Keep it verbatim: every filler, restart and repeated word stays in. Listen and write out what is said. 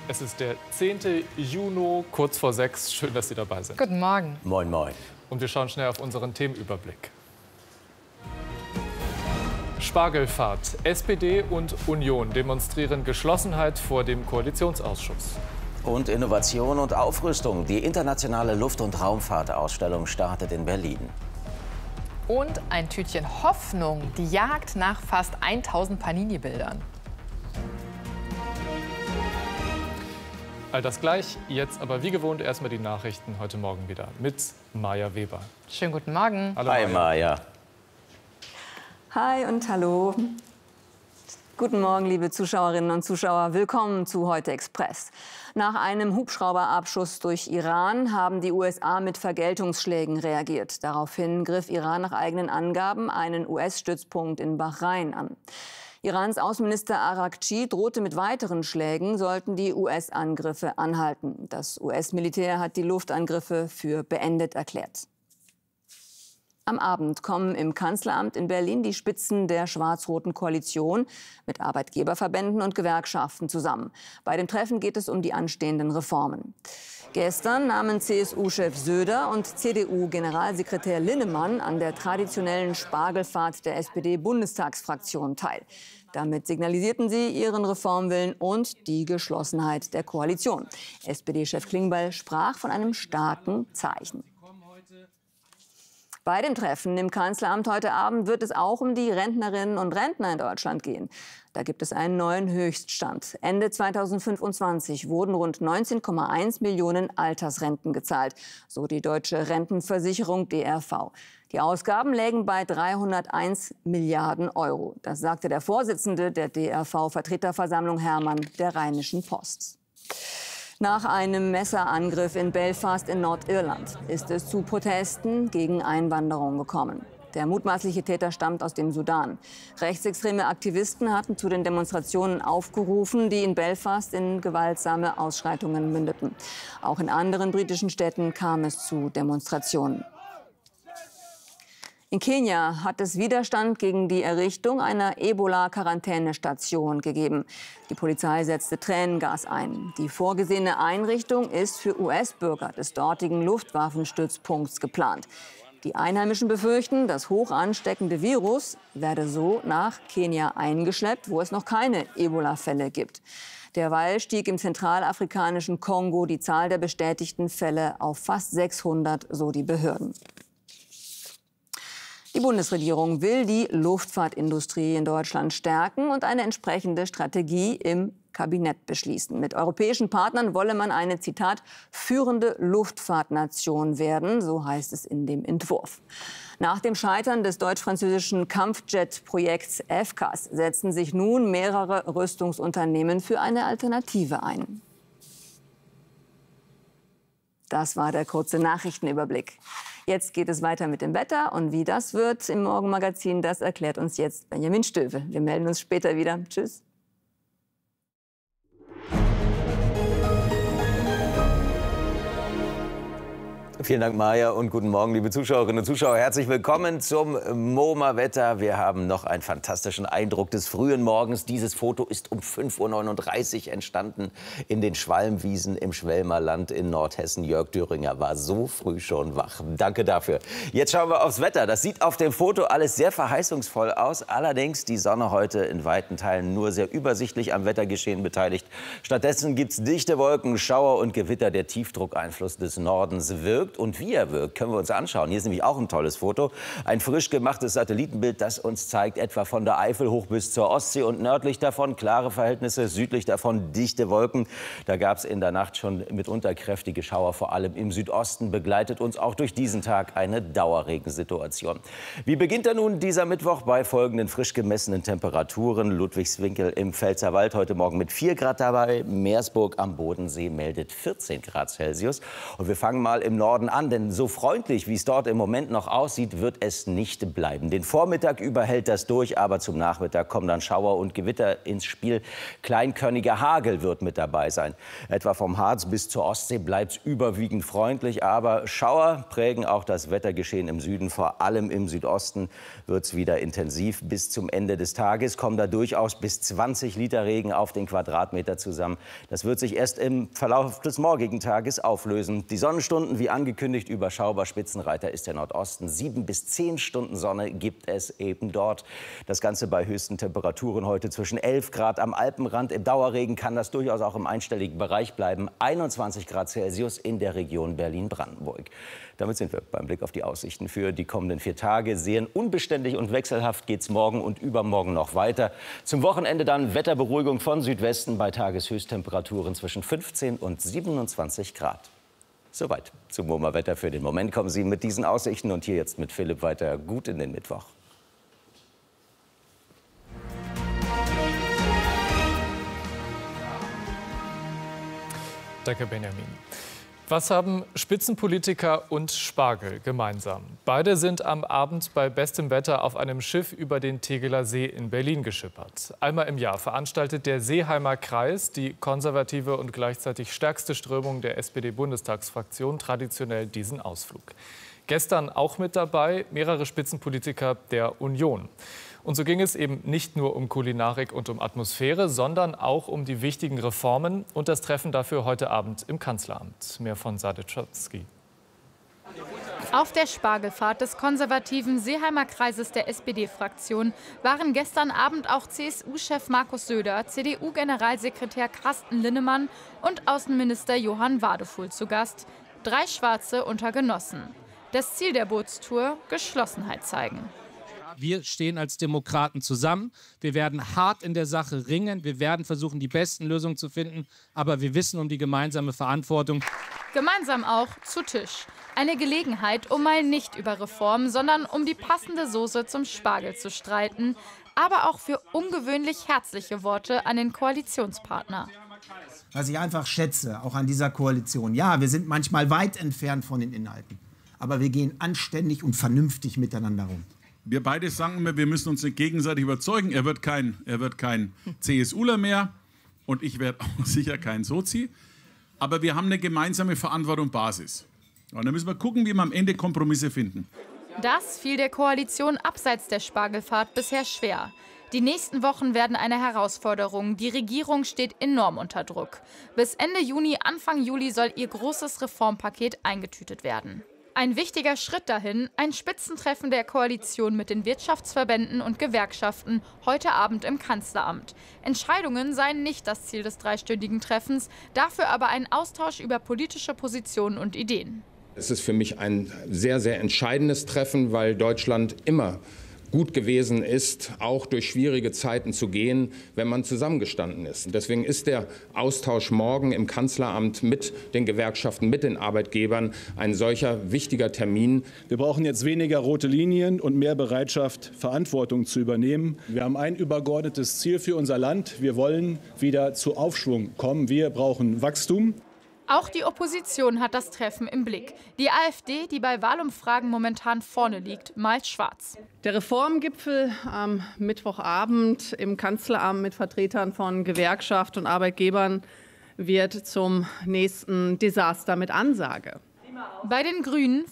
Es ist der zehnte Juni, kurz vor sechs. Schön, dass Sie dabei sind. Guten Morgen. Moin, moin. Und wir schauen schnell auf unseren Themenüberblick. Spargelfahrt. S P D und Union demonstrieren Geschlossenheit vor dem Koalitionsausschuss. Und Innovation und Aufrüstung. Die internationale Luft- und Raumfahrtausstellung startet in Berlin. Und ein Tütchen Hoffnung. Die Jagd nach fast tausend Panini-Bildern. All das gleich, jetzt aber wie gewohnt erstmal die Nachrichten heute Morgen wieder mit Maja Weber. Schönen guten Morgen. Hallo, Hi Maja. Hi und hallo. Guten Morgen, liebe Zuschauerinnen und Zuschauer. Willkommen zu Heute Express. Nach einem Hubschrauberabschuss durch Iran haben die U S A mit Vergeltungsschlägen reagiert. Daraufhin griff Iran nach eigenen Angaben einen U S-Stützpunkt in Bahrain an. Irans Außenminister Araghchi drohte mit weiteren Schlägen, sollten die U S-Angriffe anhalten. Das U S-Militär hat die Luftangriffe für beendet erklärt. Am Abend kommen im Kanzleramt in Berlin die Spitzen der schwarz-roten Koalition mit Arbeitgeberverbänden und Gewerkschaften zusammen. Bei dem Treffen geht es um die anstehenden Reformen. Gestern nahmen C S U-Chef Söder und C D U-Generalsekretär Linnemann an der traditionellen Spargelfahrt der S P D-Bundestagsfraktion teil. Damit signalisierten sie ihren Reformwillen und die Geschlossenheit der Koalition. S P D-Chef Klingbeil sprach von einem starken Zeichen. Bei dem Treffen im Kanzleramt heute Abend wird es auch um die Rentnerinnen und Rentner in Deutschland gehen. Da gibt es einen neuen Höchststand. Ende zweitausendfünfundzwanzig wurden rund neunzehn Komma eins Millionen Altersrenten gezahlt, so die Deutsche Rentenversicherung D R V. Die Ausgaben lägen bei dreihunderteins Milliarden Euro. Das sagte der Vorsitzende der D R V-Vertreterversammlung Hermann der Rheinischen Post. Nach einem Messerangriff in Belfast in Nordirland ist es zu Protesten gegen Einwanderung gekommen. Der mutmaßliche Täter stammt aus dem Sudan. Rechtsextreme Aktivisten hatten zu den Demonstrationen aufgerufen, die in Belfast in gewaltsame Ausschreitungen mündeten. Auch in anderen britischen Städten kam es zu Demonstrationen. In Kenia hat es Widerstand gegen die Errichtung einer Ebola-Quarantänestation gegeben. Die Polizei setzte Tränengas ein. Die vorgesehene Einrichtung ist für U S-Bürger des dortigen Luftwaffenstützpunkts geplant. Die Einheimischen befürchten, das hoch ansteckende Virus werde so nach Kenia eingeschleppt, wo es noch keine Ebola-Fälle gibt. Derweil stieg im zentralafrikanischen Kongo die Zahl der bestätigten Fälle auf fast sechshundert, so die Behörden. Die Bundesregierung will die Luftfahrtindustrie in Deutschland stärken und eine entsprechende Strategie im Kabinett beschließen. Mit europäischen Partnern wolle man eine, Zitat, führende Luftfahrtnation werden, so heißt es in dem Entwurf. Nach dem Scheitern des deutsch-französischen Kampfjet-Projekts F C A S setzen sich nun mehrere Rüstungsunternehmen für eine Alternative ein. Das war der kurze Nachrichtenüberblick. Jetzt geht es weiter mit dem Wetter. Und wie das wird im Morgenmagazin, das erklärt uns jetzt Benjamin Stöwe. Wir melden uns später wieder. Tschüss. Vielen Dank, Maja, und guten Morgen, liebe Zuschauerinnen und Zuschauer. Herzlich willkommen zum MoMA-Wetter. Wir haben noch einen fantastischen Eindruck des frühen Morgens. Dieses Foto ist um fünf Uhr neununddreißig entstanden in den Schwalmwiesen im Schwelmerland in Nordhessen. Jörg Döringer war so früh schon wach. Danke dafür. Jetzt schauen wir aufs Wetter. Das sieht auf dem Foto alles sehr verheißungsvoll aus. Allerdings die Sonne heute in weiten Teilen nur sehr übersichtlich am Wettergeschehen beteiligt. Stattdessen gibt es dichte Wolken, Schauer und Gewitter. Der Tiefdruckeinfluss des Nordens wirkt. Und wie er wirkt, können wir uns anschauen. Hier ist nämlich auch ein tolles Foto. Ein frisch gemachtes Satellitenbild, das uns zeigt, etwa von der Eifel hoch bis zur Ostsee und nördlich davon klare Verhältnisse, südlich davon dichte Wolken. Da gab es in der Nacht schon mitunter kräftige Schauer, vor allem im Südosten. Begleitet uns auch durch diesen Tag eine Dauerregensituation. Wie beginnt denn nun dieser Mittwoch bei folgenden frisch gemessenen Temperaturen? Ludwigswinkel im Pfälzerwald heute Morgen mit vier Grad dabei. Meersburg am Bodensee meldet vierzehn Grad Celsius. Und wir fangen mal im Norden Norden an, denn so freundlich, wie es dort im Moment noch aussieht, wird es nicht bleiben. Den Vormittag über hält das durch, aber zum Nachmittag kommen dann Schauer und Gewitter ins Spiel. Kleinkörniger Hagel wird mit dabei sein. Etwa vom Harz bis zur Ostsee bleibt es überwiegend freundlich, aber Schauer prägen auch das Wettergeschehen im Süden. Vor allem im Südosten wird es wieder intensiv. Bis zum Ende des Tages kommen da durchaus bis zwanzig Liter Regen auf den Quadratmeter zusammen. Das wird sich erst im Verlauf des morgigen Tages auflösen. Die Sonnenstunden, wie angekündigt, überschaubar. Spitzenreiter ist der Nordosten. Sieben bis zehn Stunden Sonne gibt es eben dort. Das Ganze bei höchsten Temperaturen heute zwischen elf Grad am Alpenrand. Im Dauerregen kann das durchaus auch im einstelligen Bereich bleiben. einundzwanzig Grad Celsius in der Region Berlin-Brandenburg. Damit sind wir beim Blick auf die Aussichten für die kommenden vier Tage. Sehr unbeständig und wechselhaft geht es morgen und übermorgen noch weiter. Zum Wochenende dann Wetterberuhigung von Südwesten bei Tageshöchsttemperaturen zwischen fünfzehn und siebenundzwanzig Grad. Soweit zum MoMA-Wetter für den Moment. Kommen Sie mit diesen Aussichten und hier jetzt mit Philipp weiter gut in den Mittwoch. Danke, Benjamin. Was haben Spitzenpolitiker und Spargel gemeinsam? Beide sind am Abend bei bestem Wetter auf einem Schiff über den Tegeler See in Berlin geschippert. Einmal im Jahr veranstaltet der Seeheimer Kreis, die konservative und gleichzeitig stärkste Strömung der S P D-Bundestagsfraktion, traditionell diesen Ausflug. Gestern auch mit dabei mehrere Spitzenpolitiker der Union. Und so ging es eben nicht nur um Kulinarik und um Atmosphäre, sondern auch um die wichtigen Reformen und das Treffen dafür heute Abend im Kanzleramt. Mehr von Sadek Schatzky. Auf der Spargelfahrt des konservativen Seeheimer Kreises der S P D-Fraktion waren gestern Abend auch C S U-Chef Markus Söder, C D U-Generalsekretär Carsten Linnemann und Außenminister Johann Wadefuhl zu Gast. Drei Schwarze unter Genossen. Das Ziel der Bootstour: Geschlossenheit zeigen. Wir stehen als Demokraten zusammen. Wir werden hart in der Sache ringen. Wir werden versuchen, die besten Lösungen zu finden. Aber wir wissen um die gemeinsame Verantwortung. Gemeinsam auch zu Tisch. Eine Gelegenheit, um mal nicht über Reformen, sondern um die passende Soße zum Spargel zu streiten. Aber auch für ungewöhnlich herzliche Worte an den Koalitionspartner. Was ich einfach schätze, auch an dieser Koalition. Ja, wir sind manchmal weit entfernt von den Inhalten. Aber wir gehen anständig und vernünftig miteinander um. Wir beide sagen immer, wir müssen uns gegenseitig überzeugen. Er wird kein, er wird kein CSUler mehr und ich werde auch sicher kein Sozi. Aber wir haben eine gemeinsame Verantwortung Basis. Und dann müssen wir gucken, wie wir am Ende Kompromisse finden. Das fiel der Koalition abseits der Spargelfahrt bisher schwer. Die nächsten Wochen werden eine Herausforderung. Die Regierung steht enorm unter Druck. Bis Ende Juni, Anfang Juli soll ihr großes Reformpaket eingetütet werden. Ein wichtiger Schritt dahin, ein Spitzentreffen der Koalition mit den Wirtschaftsverbänden und Gewerkschaften heute Abend im Kanzleramt. Entscheidungen seien nicht das Ziel des dreistündigen Treffens, dafür aber ein Austausch über politische Positionen und Ideen. Es ist für mich ein sehr, sehr entscheidendes Treffen, weil Deutschland immer gut gewesen ist, auch durch schwierige Zeiten zu gehen, wenn man zusammengestanden ist. Deswegen ist der Austausch morgen im Kanzleramt mit den Gewerkschaften, mit den Arbeitgebern ein solcher wichtiger Termin. Wir brauchen jetzt weniger rote Linien und mehr Bereitschaft, Verantwortung zu übernehmen. Wir haben ein übergeordnetes Ziel für unser Land. Wir wollen wieder zu Aufschwung kommen. Wir brauchen Wachstum. Auch die Opposition hat das Treffen im Blick. Die AfD, die bei Wahlumfragen momentan vorne liegt, malt schwarz. Der Reformgipfel am Mittwochabend im Kanzleramt mit Vertretern von Gewerkschaft und Arbeitgebern wird zum nächsten Desaster mit Ansage. Bei den Grünen